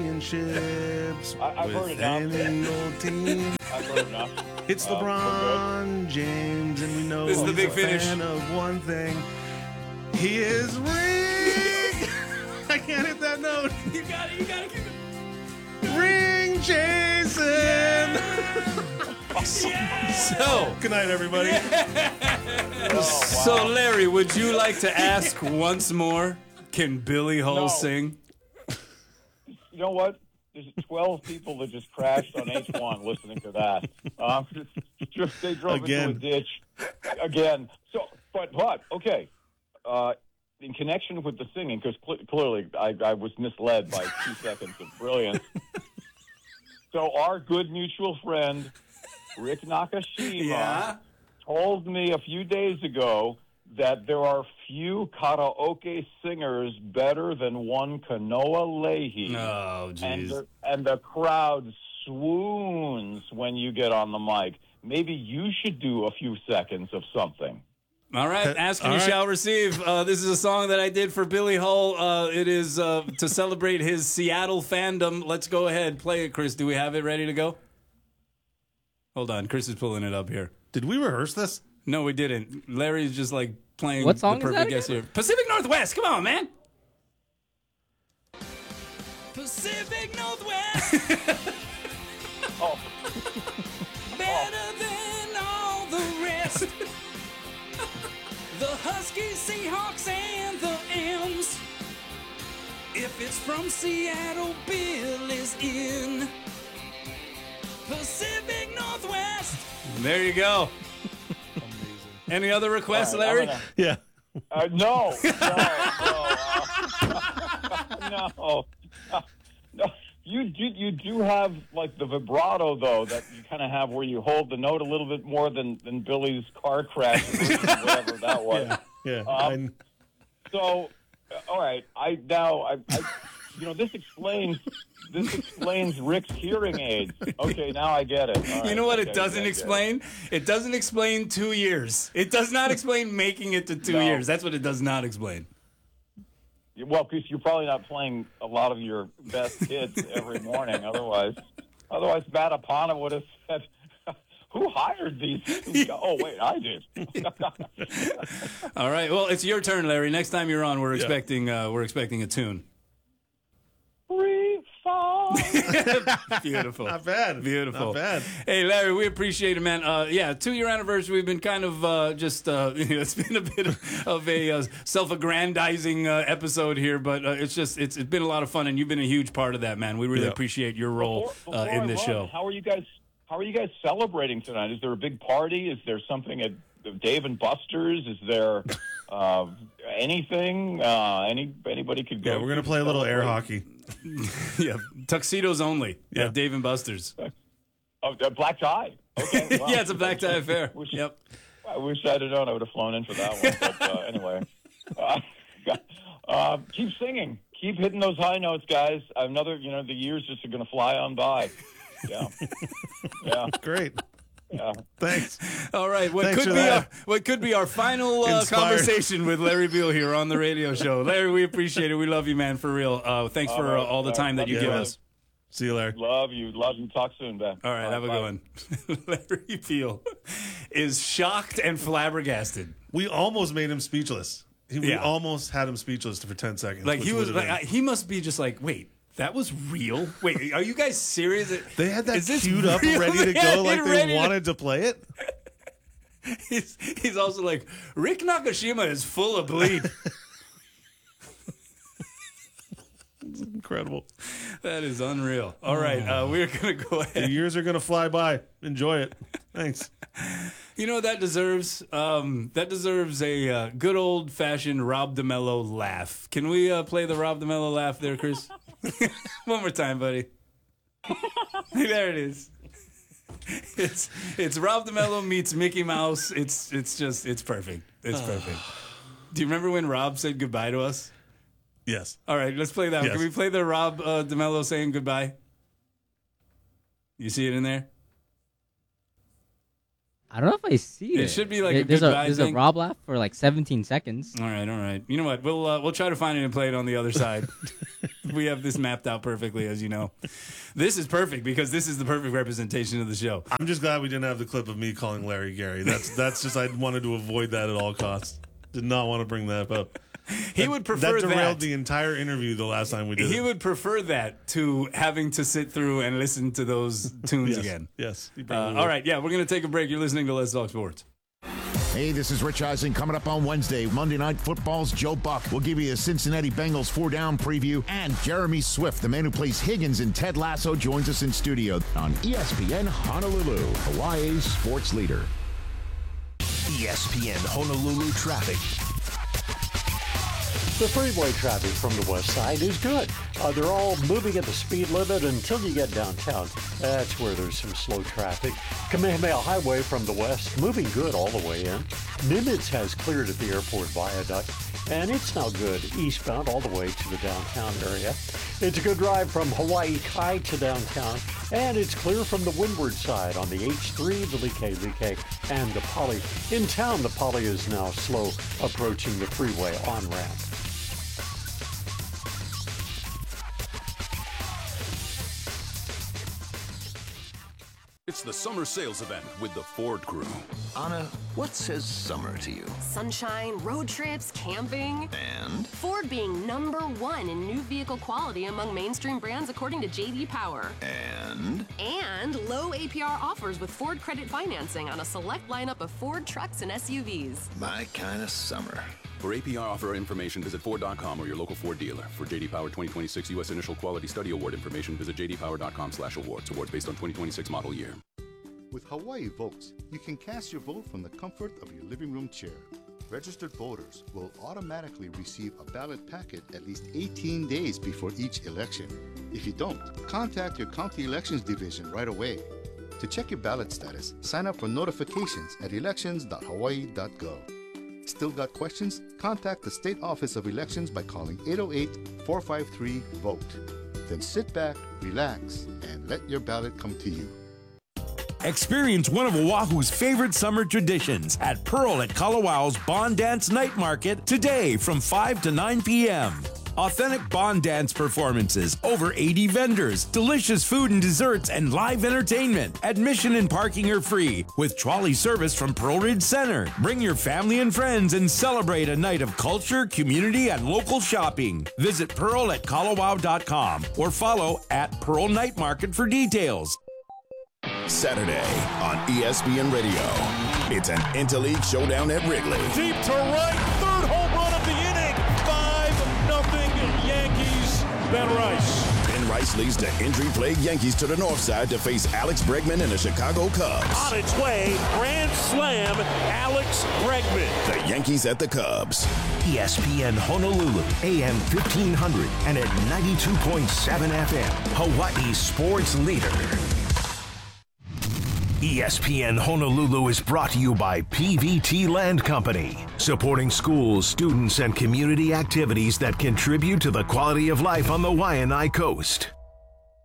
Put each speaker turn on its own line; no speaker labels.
championships
I've heard
with
enough.
any old team.
I've heard enough.
It's LeBron James, and we know
This is
he's
the big
a
finish.
fan of one thing. He is ring. I can't hit that note.
You got it. You got to keep it.
Ring Jason.
So,
Good night, everybody.
So Larry, would you like to ask once more? Can Billy Hull
No.
sing?
You know what? There's 12 people that just crashed on H1 listening to that. They drove
Again.
into a ditch again. So, but okay. In connection with the singing, because clearly I was misled by 2 seconds of brilliance. So our good mutual friend Rick Nakashima told me a few days ago that there are few karaoke singers better than one Kanoa Leahy.
Oh, jeez.
And the crowd swoons when you get on the mic. Maybe you should do a few seconds of something.
All right, ask and
All
you
right.
shall receive. This is a song that I did for Billy Hull. It is to celebrate his Seattle fandom. Let's go ahead, play it, Chris. Do we have it ready to go? Hold on, Chris is pulling it up here.
Did we rehearse this?
No, we didn't. Larry's just like playing
What song
the
is
perfect
that
guest
again?
here. Pacific Northwest, come on, man. Pacific Northwest,
Oh,
better than all the rest. The Huskies, Seahawks, and the M's. If it's from Seattle, Bill is in Pacific Northwest. There you go. Any other requests,
all right,
Larry?
I'm
Yeah.
No. No. You do have like the vibrato though that you kind of have where you hold the note a little bit more than Billy's car crash, whatever that was.
Yeah.
So, all right, I this explains Rick's hearing aids. Okay, now I get it. All right,
You know what
okay,
it doesn't
I get
explain? It doesn't explain 2 years. It does not explain making it to 2
No.
years. That's what it does not explain.
Well, because you're probably not playing a lot of your best hits every morning. Otherwise, Matt Apana would have said, "Who hired these?" Oh, wait, I did.
All right. Well, it's your turn, Larry. Next time you're on, we're expecting a tune.
Free fall.
Beautiful.
Not bad.
Beautiful.
Not bad.
Hey, Larry, we appreciate it, man. 2-year anniversary. We've been kind of it's been a bit of a self-aggrandizing episode here, but it's been a lot of fun, and you've been a huge part of that, man. We really appreciate your role
Before
in
I
this
run,
show.
How are you guys celebrating tonight? Is there a big party? Is there something at Dave and Buster's? Is there anything? Anybody could go.
Yeah, we're gonna play a little air hockey.
Yeah, tuxedos only.
Yeah.
At Dave and Buster's.
Oh, black tie. Okay. Wow.
Yeah, it's a black tie affair. Yep.
I wish I'd have known. I would have flown in for that one. But anyway, keep singing. Keep hitting those high notes, guys. The years just are going to fly on by. Yeah. Yeah.
Great.
Yeah.
Thanks.
All right.
Thanks for that.
What could be our final
Inspired.
conversation with Larry Beal here on the radio show? Larry, we appreciate it. We love you, man, for real. Thanks for
right.
all the time that
Love
you
you,
give
brother.
us.
See you, Larry.
Love you. Talk soon, Ben.
All right, have a
bye.
good one. Larry Beal is shocked and flabbergasted.
We almost made him speechless. We
Yeah.
almost had him speechless for 10 seconds.
Like
which
he was,
would have
like,
been-
he must be just like, wait, that was real? Wait, are you guys serious?
They had that
Is this
queued up,
real?
ready to
They had
go, like
it
they
ready to-
wanted to play it.
He's also like, Rick Nakashima is full of bleed.
Incredible.
That is unreal. All right, we're going to go
The
ahead.
years are going to fly by. Enjoy it. Thanks.
You know what that deserves? That deserves a good old-fashioned Rob DeMello laugh. Can we play the Rob DeMello laugh there, Chris? One more time, buddy. There it is. It's Rob DeMello meets Mickey Mouse. It's perfect. It's perfect. Do you remember when Rob said goodbye to us?
Yes.
All right, let's play that.
Yes.
Can we play the Rob DeMello saying goodbye? You see it in there?
I don't know if I see it.
It should be like a
there's
goodbye
there's
thing.
a Rob laugh for like 17 seconds.
All right. You know what? We'll try to find it and play it on the other side. We have this mapped out perfectly, as you know. This is perfect because this is the perfect representation of the show.
I'm just glad we didn't have the clip of me calling Larry Gary. That's just I wanted to avoid that at all costs. Did not want to bring that up.
He would prefer
that derailed the entire interview the last time we did
He
it.
would prefer that to having to sit through and listen to those tunes again.
Yes.
All right, yeah, we're going to take a break. You're listening to Let's Talk Sports.
Hey, this is Rich Eisen. Coming up on Wednesday, Monday Night Football's Joe Buck. We'll give you a Cincinnati Bengals 4-down preview. And Jeremy Swift, the man who plays Higgins in Ted Lasso, joins us in studio on ESPN Honolulu, Hawaii's sports leader.
ESPN Honolulu traffic.
The freeway traffic from the west side is good. They're all moving at the speed limit until you get downtown. That's where there's some slow traffic. Kamehameha Highway from the west, moving good all the way in. Nimitz has cleared at the airport viaduct, and it's now good eastbound all the way to the downtown area. It's a good drive from Hawaii Kai to downtown, and it's clear from the windward side on the H3, the Like, and the Poly. In town, the Poly is now slow approaching the freeway on-ramp.
It's the summer sales event with the Ford Crew.
Anna, what says summer to you?
Sunshine, road trips, camping.
And?
Ford being #1 in new vehicle quality among mainstream brands according to J.D. Power.
And?
And low APR offers with Ford credit financing on a select lineup of Ford trucks and SUVs.
My kind of summer.
For APR offer information, visit Ford.com or your local Ford dealer. For J.D. Power 2026 U.S. Initial Quality Study Award information, visit jdpower.com/awards. Awards based on 2026 model year.
With Hawaii Votes, you can cast your vote from the comfort of your living room chair. Registered voters will automatically receive a ballot packet at least 18 days before each election. If you don't, contact your county elections division right away. To check your ballot status, sign up for notifications at elections.hawaii.gov. Still got questions? Contact the State Office of Elections by calling 808-453-VOTE. Then sit back, relax, and let your ballot come to you.
Experience one of Oahu's favorite summer traditions at Pearl at Kalawau's Bond Dance Night Market today from 5 to 9 p.m. Authentic Bond Dance performances, over 80 vendors, delicious food and desserts, and live entertainment. Admission and parking are free with trolley service from Pearl Ridge Center. Bring your family and friends and celebrate a night of culture, community, and local shopping. Visit pearl@kalawau.com or follow @Pearl Night Market for details.
Saturday on ESPN Radio. It's an interleague showdown at Wrigley.
Deep to right, third home run of the inning. 5-0 Yankees. Ben Rice.
Ben Rice leads the injury-plagued Yankees to the north side to face Alex Bregman and the Chicago Cubs.
On its way, grand slam, Alex Bregman.
The Yankees at the Cubs.
ESPN Honolulu, AM 1500 and at 92.7 FM. Hawaii's sports leader. ESPN Honolulu is brought to you by PVT Land Company, supporting schools, students, and community activities that contribute to the quality of life on the Waianae Coast.